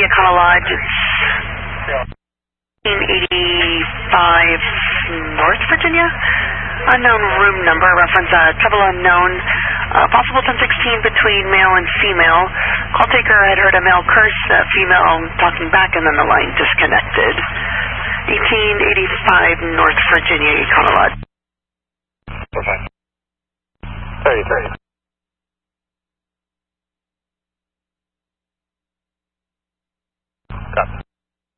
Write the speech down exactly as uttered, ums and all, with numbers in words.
Econo Lodge. eighteen eighty-five North Virginia. Unknown room number, reference uh, trouble unknown. Uh, possible ten sixteen between male and female. Call taker had heard a male curse, uh, female talking back, and then the line disconnected. eighteen eighty-five North Virginia Econo Lodge. Okay. thirty thirty.